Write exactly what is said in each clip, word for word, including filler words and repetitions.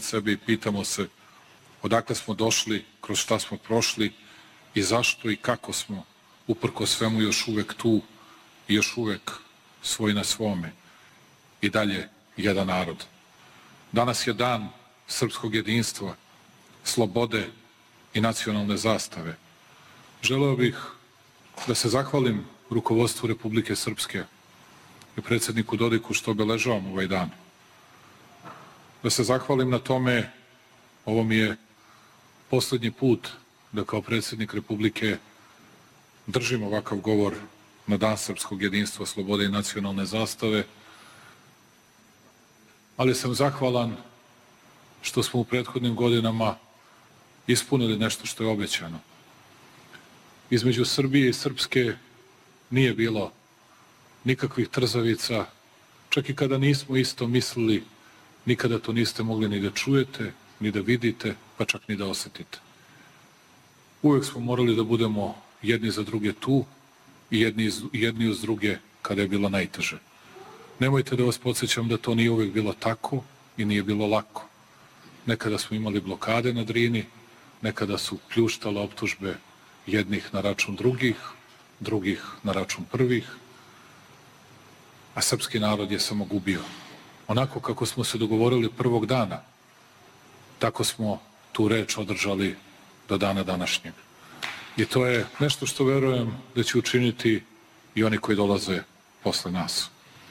sebe i pitamo se odakle smo došli, kroz šta smo prošli i zašto i kako smo uprko svemu još uvek tu i još uvek svoj na svome i dalje jedan narod. Danas je dan srpskog jedinstva, slobode i nacionalne zastave. Želeo bih da se zahvalim rukovodstvu Republike Srpske i predsjedniku Dodiku što obeležavam ovaj dan. Da se zahvalim na tome, ovo mi je poslednji put da kao predsjednik Republike držim ovakav govor na dan srpskog jedinstva, slobode i nacionalne zastave, ali sam zahvalan što smo u prethodnim godinama ispunili nešto što je obećano. Između Srbije i Srpske nije bilo nikakvih trzavica, čak i kada nismo isto mislili, nikada to niste mogli ni da čujete, ni da vidite, pa čak ni da osetite. Uvek smo morali da budemo jedni za druge tu i jedni, jedni uz druge kada je bilo najteže. Nemojte da vas podsjećam da to nije uvek bilo tako i nije bilo lako. Nekada smo imali blokade na Drini, nekada su pljuštale optužbe jednih na račun drugih, drugih na račun prvih, a srpski narod je samo gubio. Onako kako smo se dogovorili prvog dana, tako smo tu reč održali do dana današnjeg. I to je nešto što verujem da će učiniti i oni koji dolaze posle nas.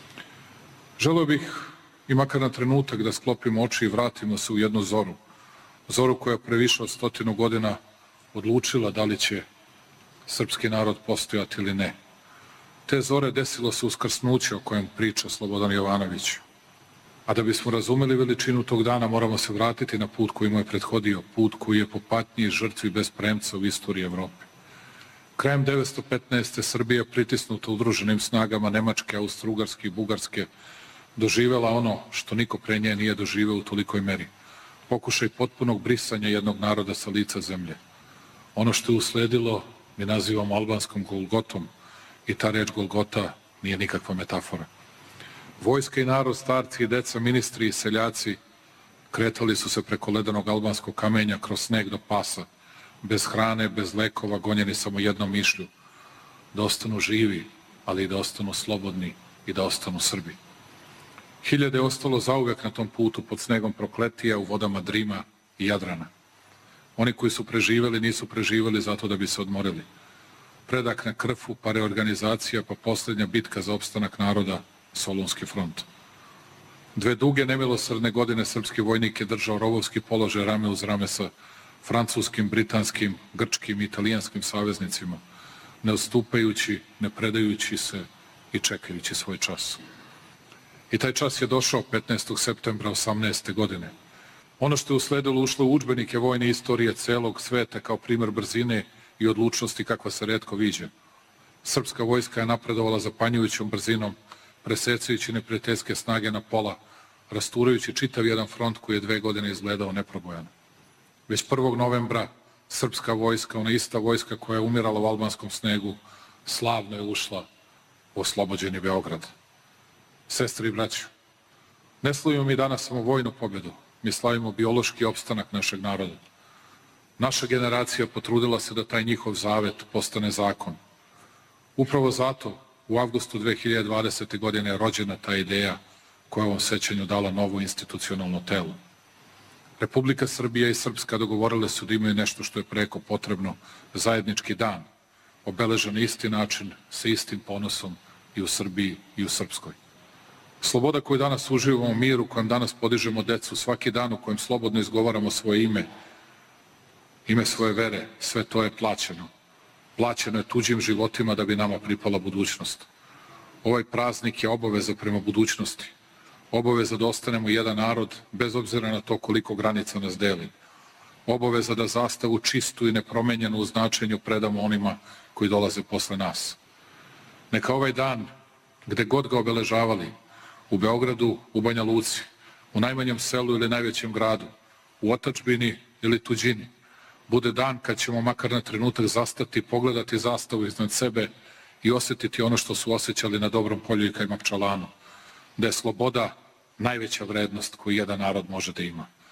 Želeo bih i makar na trenutak da sklopimo oči i vratimo se u jednu zoru. Zoru koja pre više od stotinu godina odlučila da li će srpski narod postojati ili ne. Te zore desilo se uskrsnuće o kojem priča Slobodan Jovanović. A da bismo razumeli veličinu tog dana, moramo se vratiti na put koji mu je prethodio, put koji je po patnji i žrtvi bez premca u istoriji Evrope. Krajem devetsto petnaeste. Srbija, pritisnuta udruženim snagama Nemačke, Austro-Ugarske i Bugarske, doživela ono što niko pre nje nije doživeo u tolikoj meri. Pokušaj potpunog brisanja jednog naroda sa lica zemlje. Ono što je usledilo mi nazivamo albanskom Golgotom i ta reč Golgota nije nikakva metafora. Vojska i narod, starci i deca, ministri i seljaci kretali su se preko ledenog albanskog kamenja kroz sneg do pasa, bez hrane, bez lekova, gonjeni samo jednom mišlju, da ostanu živi, ali i da ostanu slobodni i da ostanu Srbi. Hiljade je ostalo zauvek na tom putu pod snegom prokletija u vodama Drima i Jadrana. Oni koji su preživeli nisu preživeli zato da bi se odmorili. Predak na krfu, pa reorganizacija, pa posljednja bitka za opstanak naroda, Solunski front. Dve duge nemilosrdne godine srpski vojnik je držao rovovski položaj rame uz rame sa francuskim, britanskim, grčkim i italijanskim saveznicima, ne odstupajući, ne predajući se i čekajući svoj čas. I taj čas je došao petnaestog septembra osamnaeste. godine. Ono što je usledilo ušlo u udžbenike vojne istorije celog sveta kao primer brzine i odlučnosti kakva se retko viđe. Srpska vojska je napredovala zapanjujućom brzinom, presecajući neprijateljske snage na pola, rasturajući čitav jedan front koji je dve godine izgledao neprobojan. Već prvog novembra srpska vojska, ona ista vojska koja je umirala u albanskom snegu, slavno je ušla u oslobođeni Beograd. Sestre i braćo, ne slavimo mi danas samo vojnu pobjedu, mi slavimo biološki opstanak našeg naroda. Naša generacija potrudila se da taj njihov zavet postane zakon. Upravo zato u avgustu dve hiljade dvadesete. godine je rođena ta ideja koja je ovom sećanju dala novo institucionalno telo. Republika Srbija i Srpska dogovorile su da imaju nešto što je preko potrebno, zajednički dan, obeležen na isti način, sa istim ponosom i u Srbiji i u Srpskoj. Sloboda koju danas uživamo, mir u kojem danas podižemo decu, svaki dan u kojem slobodno izgovaramo svoje ime, ime svoje vere, sve to je plaćeno. Plaćeno je tuđim životima da bi nama pripala budućnost. Ovaj praznik je obaveza prema budućnosti. Obaveza da ostanemo jedan narod, bez obzira na to koliko granica nas deli. Obaveza da zastavu čistu i nepromenjenu u značenju predamo onima koji dolaze posle nas. Neka ovaj dan, gde god ga obeležavali, u Beogradu, u Banja Luci, u najmanjem selu ili najvećem gradu, u otadžbini ili tuđini, bude dan kad ćemo makar na trenutak zastati, pogledati zastavu iznad sebe i osjetiti ono što su osjećali na Dobrom polju i Kajmakčalanu, da je sloboda najveća vrednost koju jedan narod može da ima.